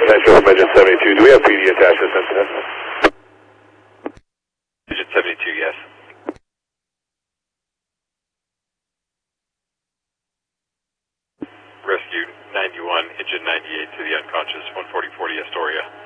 Central from engine 72. Do we have PD attached to this incident? Engine 72, yes. Rescue 91, engine 98 to the unconscious 14040 Astoria.